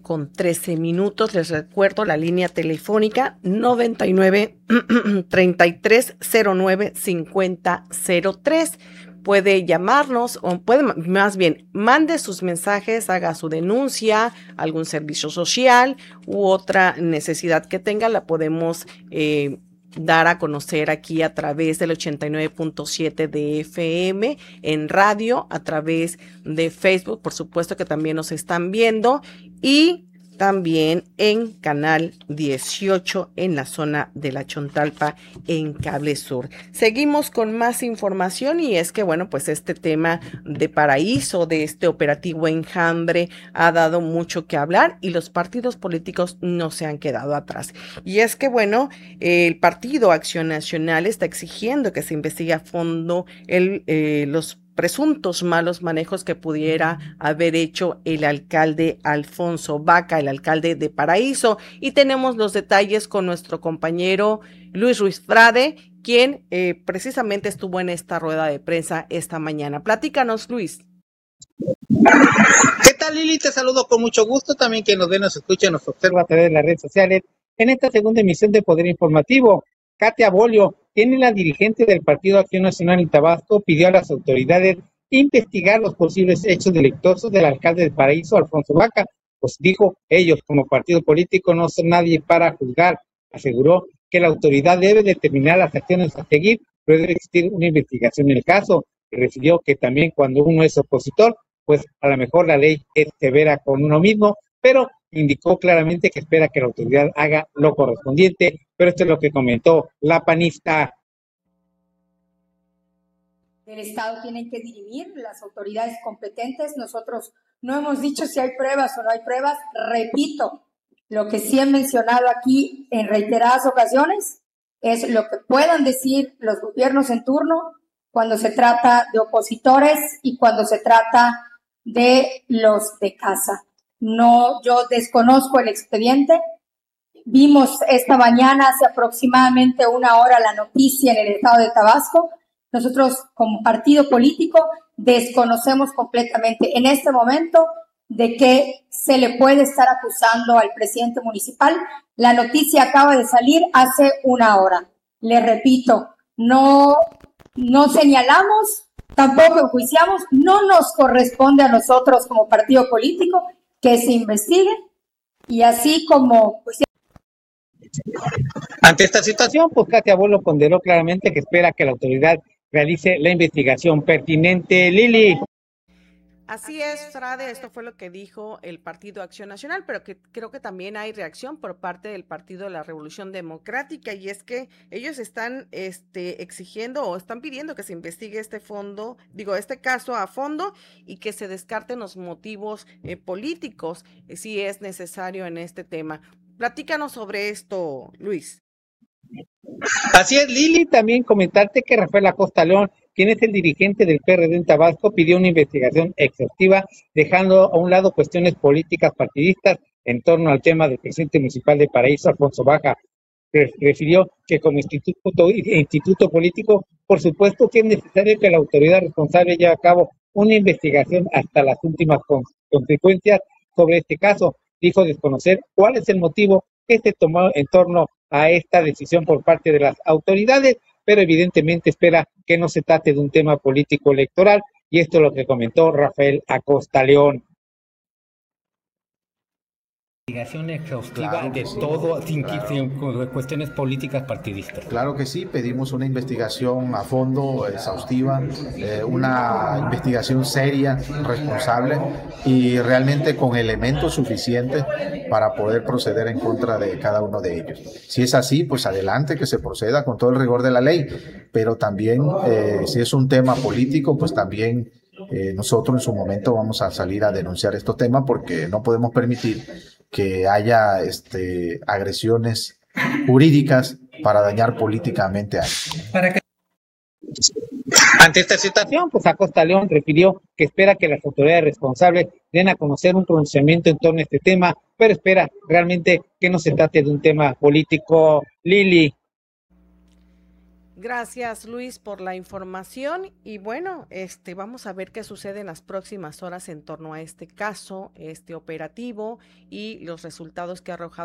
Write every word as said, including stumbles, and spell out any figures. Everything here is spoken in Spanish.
con trece minutos. Les recuerdo la línea telefónica noventa y nueve, treinta y tres, cero nueve, cincuenta, cero tres. Puede llamarnos o puede, más bien, mande sus mensajes, haga su denuncia, algún servicio social u otra necesidad que tenga, la podemos eh, dar a conocer aquí a través del ochenta y nueve punto siete de F M en radio, a través de Facebook, por supuesto que también nos están viendo, y también en Canal dieciocho en la zona de la Chontalpa en Cable Sur. Seguimos con más información y es que, bueno, pues este tema de Paraíso, de este operativo Enjambre, ha dado mucho que hablar y los partidos políticos no se han quedado atrás. Y es que, bueno, el Partido Acción Nacional está exigiendo que se investigue a fondo el, eh, los presuntos malos manejos que pudiera haber hecho el alcalde Alfonso Vaca, el alcalde de Paraíso. Y tenemos los detalles con nuestro compañero Luis Ruiz Frade, quien eh, precisamente estuvo en esta rueda de prensa esta mañana. Platícanos, Luis. ¿Qué tal, Lili? Te saludo con mucho gusto. También que nos ve, nos escucha, nos observa a través de las redes sociales. En esta segunda emisión de Poder Informativo, Katia Bolio, quien es la dirigente del Partido Acción Nacional en Tabasco, pidió a las autoridades investigar los posibles hechos delictuosos del alcalde de Paraíso, Alfonso Vaca, pues dijo, ellos como partido político no son nadie para juzgar. Aseguró que la autoridad debe determinar las acciones a seguir, pero debe existir una investigación en el caso. Y refirió que también cuando uno es opositor, pues a lo mejor la ley es severa con uno mismo, pero indicó claramente que espera que la autoridad haga lo correspondiente, pero esto es lo que comentó la panista. El Estado tiene que dirimir, las autoridades competentes, nosotros no hemos dicho si hay pruebas o no hay pruebas, repito, lo que sí he mencionado aquí en reiteradas ocasiones es lo que puedan decir los gobiernos en turno cuando se trata de opositores y cuando se trata de los de casa. No, yo desconozco el expediente. Vimos esta mañana, hace aproximadamente una hora, la noticia en el estado de Tabasco. Nosotros, como partido político, desconocemos completamente en este momento de qué se le puede estar acusando al presidente municipal. La noticia acaba de salir hace una hora. Le repito, no, no señalamos, tampoco enjuiciamos, no nos corresponde a nosotros como partido político que se investigue y así como... Pues, ante esta situación, pues Katia Bolio ponderó claramente que espera que la autoridad realice la investigación pertinente. Lili. Así es, Frade, esto fue lo que dijo el Partido Acción Nacional, pero que creo que también hay reacción por parte del Partido de la Revolución Democrática, y es que ellos están este, exigiendo o están pidiendo que se investigue este fondo, digo, este caso a fondo y que se descarten los motivos eh, políticos, eh, si es necesario en este tema. Platícanos sobre esto, Luis. Así es, Lili, también comentarte que Rafael Acosta León, quien es el dirigente del P R D en Tabasco, pidió una investigación exhaustiva, dejando a un lado cuestiones políticas partidistas en torno al tema del presidente municipal de Paraíso, Alfonso Vaca. Refirió que como instituto, instituto político, por supuesto que es necesario que la autoridad responsable lleve a cabo una investigación hasta las últimas consecuencias sobre este caso. Dijo desconocer cuál es el motivo que se tomó en torno a esta decisión por parte de las autoridades, pero evidentemente espera que no se trate de un tema político electoral, y esto es lo que comentó Rafael Acosta León. Investigación exhaustiva claro de sí, todo, sin, claro. sin cuestiones políticas partidistas. Claro que sí, pedimos una investigación a fondo, exhaustiva, eh, una investigación seria, responsable y realmente con elementos suficientes para poder proceder en contra de cada uno de ellos. Si es así, pues adelante, que se proceda con todo el rigor de la ley, pero también eh, si es un tema político, pues también eh, nosotros en su momento vamos a salir a denunciar estos temas porque no podemos permitir que haya este, agresiones jurídicas para dañar políticamente a alguien. ¿Para qué? Ante esta situación, pues Acosta León refirió que espera que las autoridades responsables den a conocer un pronunciamiento en torno a este tema, pero espera realmente que no se trate de un tema político. Lili. Gracias, Luis, por la información y bueno, este vamos a ver qué sucede en las próximas horas en torno a este caso, este operativo y los resultados que ha arrojado